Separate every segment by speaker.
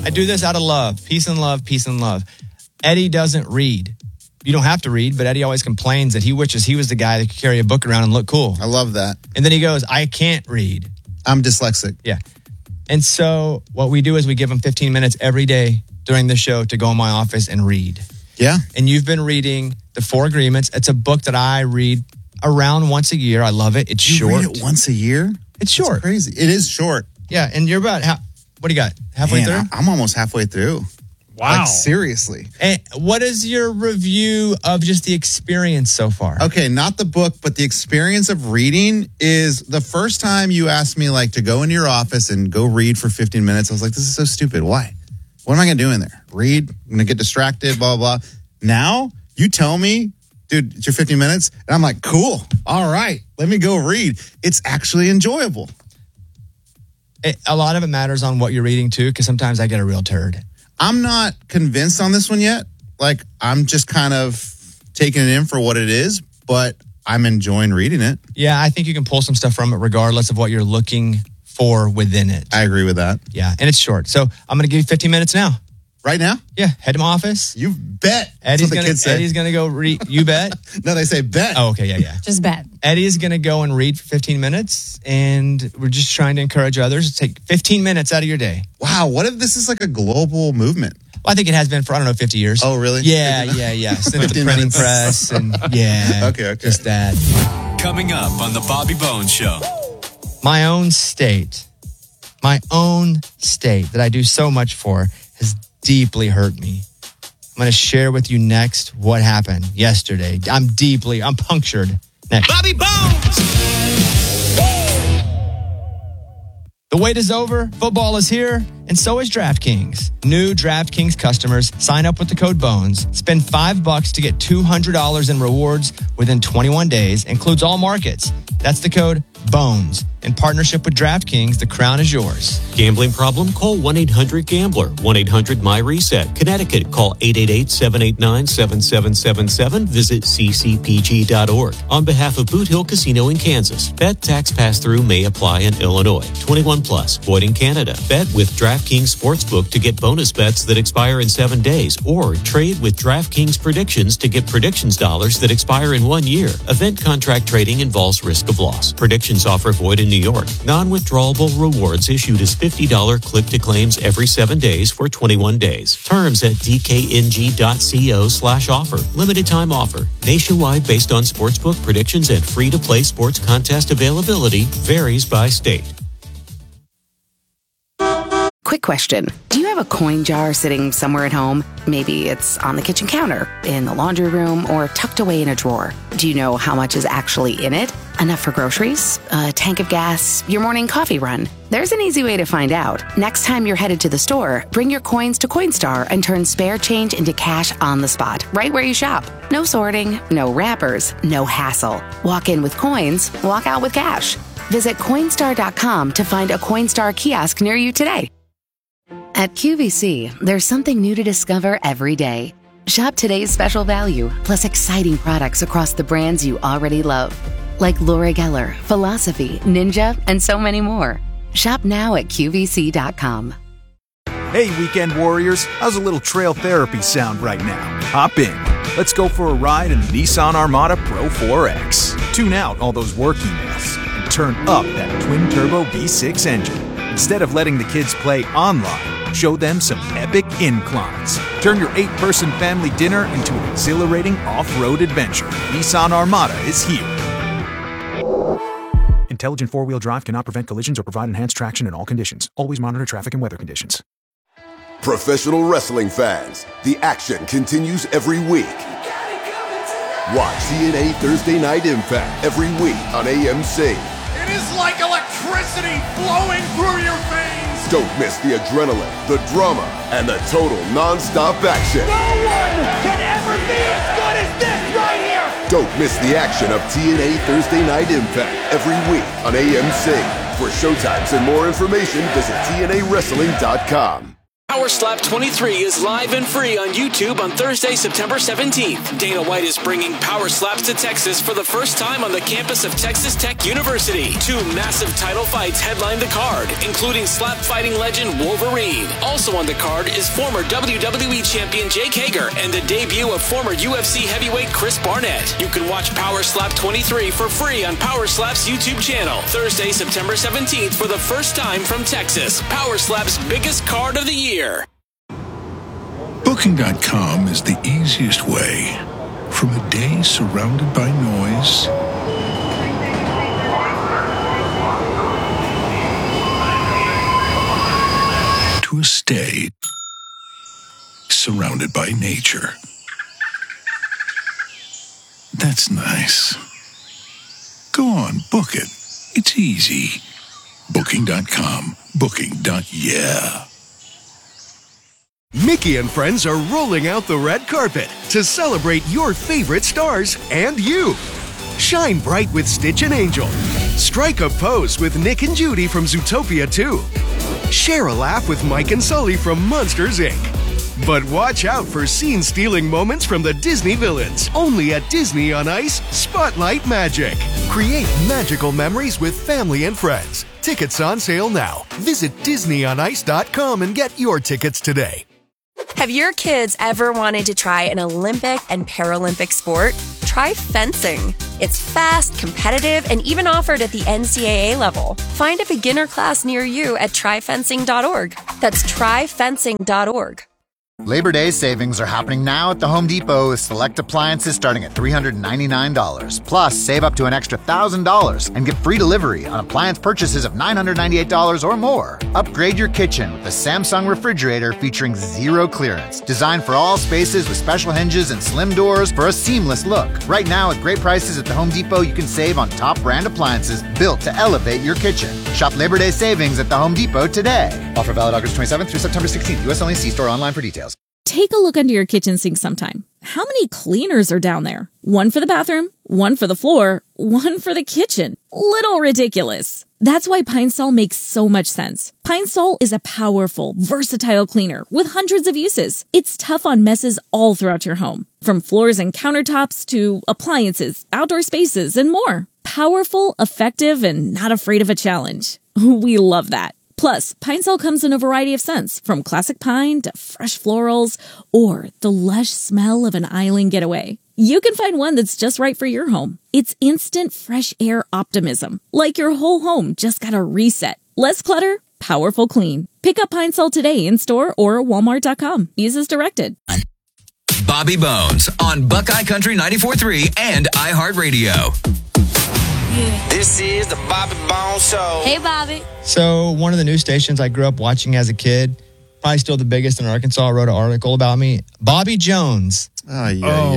Speaker 1: I do this out of love. Peace and love, peace and love. Eddie doesn't read. You don't have to read, but Eddie always complains that he wishes he was the guy that could carry a book around and look cool.
Speaker 2: I love that.
Speaker 1: And then he goes, I can't read.
Speaker 2: I'm dyslexic.
Speaker 1: Yeah. And so what we do is we give him 15 minutes every day during the show to go in my office and read.
Speaker 2: Yeah.
Speaker 1: And you've been reading The Four Agreements. It's a book that I read around once a year. I love it. It's short.
Speaker 2: You read it once a year?
Speaker 1: It's short.
Speaker 2: That's crazy. It is short.
Speaker 1: Yeah. And you're about, what do you got? Halfway through?
Speaker 2: I'm almost halfway through.
Speaker 3: Wow.
Speaker 2: Like, seriously.
Speaker 1: And what is your review of just the experience so far?
Speaker 2: Okay, not the book, but the experience of reading is the first time you asked me like to go into your office and go read for 15 minutes. I was like, this is so stupid. Why? What am I going to do in there? Read? I'm going to get distracted, blah, blah, blah. Now, you tell me, dude, it's your 15 minutes. And I'm like, cool. All right, let me go read. It's actually enjoyable.
Speaker 1: A lot of it matters on what you're reading too, because sometimes I get a real turd.
Speaker 2: I'm not convinced on this one yet. Like, I'm just kind of taking it in for what it is, but I'm enjoying reading it.
Speaker 1: Yeah, I think you can pull some stuff from it regardless of what you're looking for within it.
Speaker 2: I agree with that.
Speaker 1: Yeah, and it's short. So I'm going to give you 15 minutes now.
Speaker 2: Right now?
Speaker 1: Yeah, head to my office.
Speaker 2: You bet.
Speaker 1: Eddie's
Speaker 2: That's what the kids say.
Speaker 1: Eddie's going to go read. You bet?
Speaker 2: No, they say bet.
Speaker 1: Oh, okay, yeah.
Speaker 4: Just bet.
Speaker 1: Eddie's going to go and read for 15 minutes, and we're just trying to encourage others to take 15 minutes out of your day.
Speaker 2: Wow, what if this is like a global movement?
Speaker 1: Well, I think it has been for, 50 years.
Speaker 2: Oh, really?
Speaker 1: Yeah. Since the
Speaker 2: 15
Speaker 1: printing
Speaker 2: minutes.
Speaker 1: press and yeah.
Speaker 2: Okay.
Speaker 1: Just that.
Speaker 5: Coming up on the Bobby Bones Show.
Speaker 1: My own state that I do so much for has deeply hurt me. I'm going to share with you next what happened yesterday. I'm punctured. Next.
Speaker 5: Bobby Bones!
Speaker 1: The wait is over, football is here, and so is DraftKings. New DraftKings customers sign up with the code BONES, spend $5 to get $200 in rewards within 21 days, includes all markets. That's the code BONES. In partnership with DraftKings, the crown is yours.
Speaker 6: Gambling problem? Call 1-800-GAMBLER. 1-800-MY-RESET. Connecticut, call 888-789-7777. Visit ccpg.org. On behalf of Boot Hill Casino in Kansas, bet tax pass-through may apply in Illinois. 21 plus, void in Canada. Bet with DraftKings Sportsbook to get bonus bets that expire in 7 days, or trade with DraftKings Predictions to get predictions dollars that expire in 1 year. Event contract trading involves risk of loss. Predictions offer void in New York. Non-withdrawable rewards issued as $50 click-to-claims every 7 days for 21 days. Terms at dkng.co/offer. Limited time offer. Nationwide based on sportsbook predictions and free-to-play sports contest availability. Varies by state.
Speaker 7: Quick question. Do you have a coin jar sitting somewhere at home? Maybe it's on the kitchen counter, in the laundry room, or tucked away in a drawer. Do you know how much is actually in it? Enough for groceries? A tank of gas? Your morning coffee run? There's an easy way to find out. Next time you're headed to the store, bring your coins to Coinstar and turn spare change into cash on the spot, right where you shop. No sorting, no wrappers, no hassle. Walk in with coins, walk out with cash. Visit Coinstar.com to find a Coinstar kiosk near you today. At QVC, there's something new to discover every day. Shop today's special value, plus exciting products across the brands you already love, like Laura Geller, Philosophy, Ninja, and so many more. Shop now at QVC.com.
Speaker 8: Hey, weekend warriors, how's a little trail therapy sound right now? Hop in. Let's go for a ride in the Nissan Armada Pro 4X. Tune out all those work emails and turn up that twin-turbo V6 engine. Instead of letting the kids play online, show them some epic inclines. Turn your 8-person family dinner into an exhilarating off-road adventure. Nissan Armada is here. Intelligent four-wheel drive cannot prevent collisions or provide enhanced traction in all conditions. Always monitor traffic and weather conditions.
Speaker 9: Professional wrestling fans, the action continues every week. Watch TNA Thursday Night Impact every week on AMC.
Speaker 10: It is like electricity flowing through your veins.
Speaker 9: Don't miss the adrenaline, the drama, and the total non-stop action.
Speaker 10: No one can ever be as good as this right here.
Speaker 9: Don't miss the action of TNA Thursday Night Impact every week on AMC. For showtimes and more information, visit TNAWrestling.com.
Speaker 3: Power Slap 23 is live and free on YouTube on Thursday, September 17th. Dana White is bringing Power Slaps to Texas for the first time on the campus of Texas Tech University. 2 massive title fights headline the card, including slap fighting legend Wolverine. Also on the card is former WWE champion Jake Hager and the debut of former UFC heavyweight Chris Barnett. You can watch Power Slap 23 for free on Power Slap's YouTube channel. Thursday, September 17th for the first time from Texas. Power Slap's biggest card of the year.
Speaker 4: Booking.com is the easiest way from a day surrounded by noise to a stay surrounded by nature. That's nice. Go on, book it. It's easy. Booking.com. Booking.yeah.
Speaker 11: Mickey and friends are rolling out the red carpet to celebrate your favorite stars and you. Shine bright with Stitch and Angel. Strike a pose with Nick and Judy from Zootopia 2. Share a laugh with Mike and Sully from Monsters, Inc. But watch out for scene-stealing moments from the Disney villains. Only at Disney on Ice Spotlight Magic. Create magical memories with family and friends. Tickets on sale now. Visit DisneyOnIce.com and get your tickets today.
Speaker 12: Have your kids ever wanted to try an Olympic and Paralympic sport? Try fencing. It's fast, competitive, and even offered at the NCAA level. Find a beginner class near you at tryfencing.org. That's tryfencing.org.
Speaker 13: Labor Day savings are happening now at the Home Depot with select appliances starting at $399. Plus, save up to an extra $1,000 and get free delivery on appliance purchases of $998 or more. Upgrade your kitchen with the Samsung refrigerator featuring zero clearance. Designed for all spaces with special hinges and slim doors for a seamless look. Right now, at great prices at the Home Depot, you can save on top brand appliances built to elevate your kitchen. Shop Labor Day savings at the Home Depot today. Offer valid August 27th through September 16th. U.S. only. See store online for details.
Speaker 14: Take a look under your kitchen sink sometime. How many cleaners are down there? One for the bathroom, one for the floor, one for the kitchen. Little ridiculous. That's why Pine Sol makes so much sense. Pine Sol is a powerful, versatile cleaner with hundreds of uses. It's tough on messes all throughout your home, from floors and countertops to appliances, outdoor spaces, and more. Powerful, effective, and not afraid of a challenge. We love that. Plus, Pine Sol comes in a variety of scents, from classic pine to fresh florals, or the lush smell of an island getaway. You can find one that's just right for your home. It's instant fresh air optimism, like your whole home just got a reset. Less clutter, powerful clean. Pick up Pine Sol today in store or Walmart.com. Use as directed.
Speaker 15: Bobby Bones on Buckeye Country 94.3 and iHeartRadio.
Speaker 16: This is the Bobby Bones Show.
Speaker 17: Hey, Bobby.
Speaker 1: So one of the news stations I grew up watching as a kid, probably still the biggest in Arkansas, wrote an article about me. Bobby Jones.
Speaker 2: No.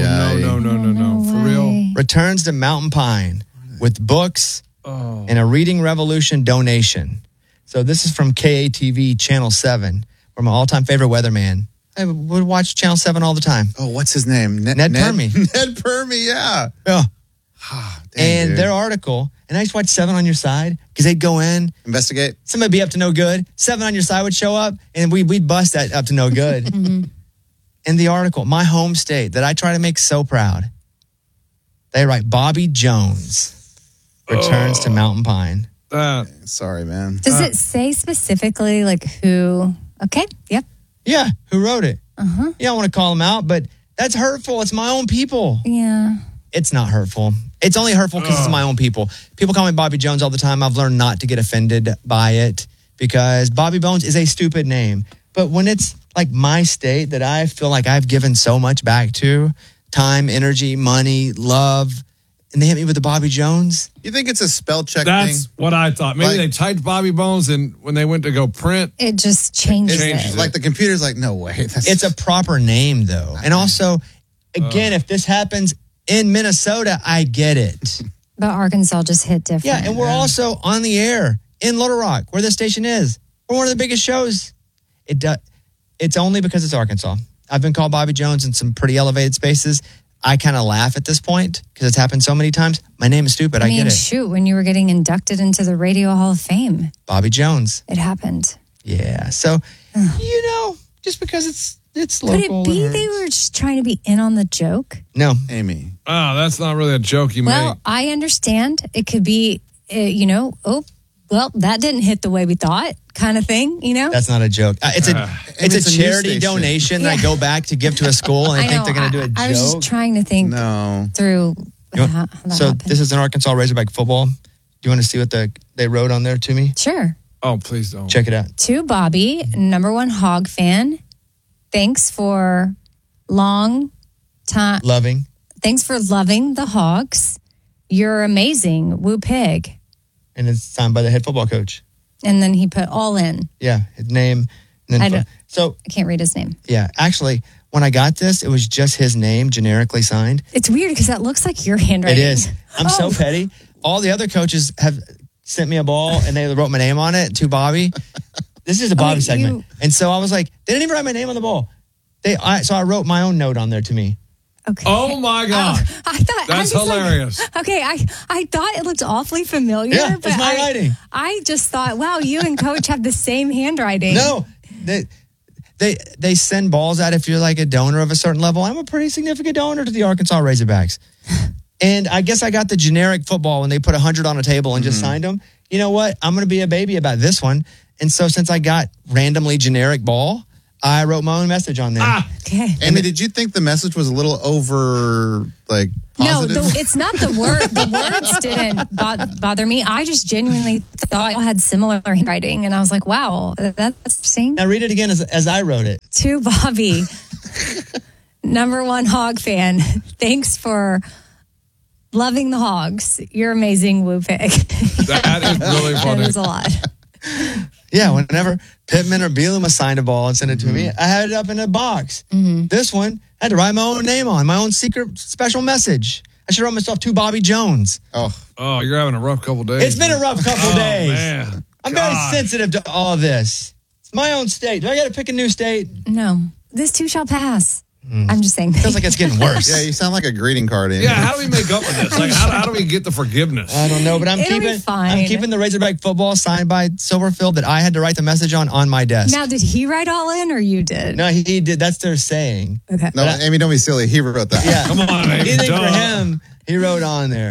Speaker 17: For real?
Speaker 1: Returns to Mountain Pine with books and a Reading Revolution donation. So this is from KATV Channel 7, from my all-time favorite weatherman. I would watch Channel 7 all the time.
Speaker 2: Oh, what's his name?
Speaker 1: Ned Permy.
Speaker 2: Ned Permy, yeah.
Speaker 1: Yeah.
Speaker 2: Dang,
Speaker 1: and
Speaker 2: dude.
Speaker 1: their article, and I used to watch 7 on Your Side because they'd go in,
Speaker 2: investigate.
Speaker 1: Somebody be up to no good. 7 on Your Side would show up, and we'd bust that up to no good. In the article, my home state that I try to make so proud, they write Bobby Jones returns to Mountain Pine.
Speaker 2: Sorry, man.
Speaker 17: Does it say specifically like who? Okay, yep.
Speaker 1: Yeah, who wrote it? You don't want to call them out, but that's hurtful. It's my own people.
Speaker 17: Yeah.
Speaker 1: It's not hurtful. It's only hurtful because it's my own people. People call me Bobby Jones all the time. I've learned not to get offended by it because Bobby Bones is a stupid name. But when it's like my state that I feel like I've given so much back to, time, energy, money, love, and they hit me with the Bobby Jones.
Speaker 2: You think it's a spell check
Speaker 18: That's
Speaker 2: thing?
Speaker 18: what I thought. Maybe they typed Bobby Bones, and when they went to go print,
Speaker 17: it just changes it.
Speaker 2: Like the computer's like, no way.
Speaker 1: It's a proper name, though. And also, again, if this happens in Minnesota, I get it.
Speaker 17: But Arkansas just hit different.
Speaker 1: Yeah, and we're also on the air in Little Rock, where this station is. We're one of the biggest shows. It's only because it's Arkansas. I've been called Bobby Jones in some pretty elevated spaces. I kind of laugh at this point because it's happened so many times. My name is stupid. I get it.
Speaker 17: Shoot, when you were getting inducted into the Radio Hall of Fame.
Speaker 1: Bobby Jones.
Speaker 17: It happened.
Speaker 1: Yeah. So, just because it's
Speaker 17: Could
Speaker 1: local.
Speaker 17: it be they were just trying to be in on the joke?
Speaker 1: No,
Speaker 2: Amy.
Speaker 18: Oh, that's not really a joke you
Speaker 17: Well,
Speaker 18: make.
Speaker 17: I understand. It could be, that didn't hit the way we thought kind of thing,
Speaker 1: That's not a joke. It's a
Speaker 2: it's a
Speaker 1: charity
Speaker 2: news station.
Speaker 1: donation that I go back to give to a school, and I think they're going to do a joke.
Speaker 17: I was just trying to think through how that
Speaker 1: So
Speaker 17: happened.
Speaker 1: this is an Arkansas Razorback football. Do you want to see what they wrote on there to me?
Speaker 17: Sure.
Speaker 18: Oh, please don't.
Speaker 1: Check it out.
Speaker 17: To Bobby, number one hog fan. Thanks for
Speaker 1: Loving.
Speaker 17: Thanks for loving the Hogs. You're amazing. Woo pig.
Speaker 1: And it's signed by the head football coach.
Speaker 17: And then he put all in.
Speaker 1: Yeah, his name. And then
Speaker 17: I can't read his name.
Speaker 1: Yeah, actually, when I got this, it was just his name generically signed.
Speaker 17: It's weird because that looks like your handwriting.
Speaker 1: It is. I'm so petty. All the other coaches have sent me a ball and they wrote my name on it to Bobby. This is a Bobby segment. And so I was like, they didn't even write my name on the ball. So I wrote my own note on there to me.
Speaker 17: Okay.
Speaker 18: Oh my God.
Speaker 17: I thought
Speaker 18: That's hilarious.
Speaker 17: Okay, I thought it looked awfully familiar.
Speaker 1: Yeah,
Speaker 17: but
Speaker 1: it's my writing.
Speaker 17: I just thought, wow, you and Coach have the same handwriting.
Speaker 1: No, they send balls out if you're like a donor of a certain level. I'm a pretty significant donor to the Arkansas Razorbacks. And I guess I got the generic football when they put 100 on a table and just signed them. You know what? I'm going to be a baby about this one. And so since I got randomly generic ball, I wrote my own message on there.
Speaker 17: Okay.
Speaker 2: Amy, did you think the message was a little over, positive?
Speaker 17: No, it's not the word. The words didn't bother me. I just genuinely thought I had similar handwriting. And I was like, wow, that's interesting.
Speaker 1: Now read it again as I wrote it.
Speaker 17: To Bobby, number one hog fan. Thanks for loving the Hogs. You're amazing, Woo Pig.
Speaker 18: That is really funny.
Speaker 17: That was a lot.
Speaker 1: Yeah, whenever Pittman or Bielema signed a ball and sent it to me, I had it up in a box. This one, I had to write my own name on, my own secret special message. I should write myself to Bobby Jones.
Speaker 18: Oh, you're having a rough couple days.
Speaker 1: It's been a rough couple days.
Speaker 18: Man.
Speaker 1: I'm very sensitive to all of this. It's my own state. Do I got to pick a new state?
Speaker 17: No, this too shall pass. I'm just saying.
Speaker 1: Feels like it's getting worse.
Speaker 2: Yeah, you sound like a greeting card. Amy.
Speaker 18: Yeah, how do we make up for this? Like, how do we get the forgiveness?
Speaker 1: I don't know, but I'm
Speaker 17: It'll be
Speaker 1: keeping
Speaker 17: fine.
Speaker 1: I'm keeping the Razorback football signed by Silverfield that I had to write the message on my desk.
Speaker 17: Now, did he write all in or you did?
Speaker 1: No, he did. That's their saying.
Speaker 17: Okay.
Speaker 2: No, Amy, don't be silly. He wrote that.
Speaker 1: Yeah,
Speaker 18: Come on, Amy.
Speaker 1: Anything for
Speaker 18: Duh.
Speaker 1: him, he wrote on there.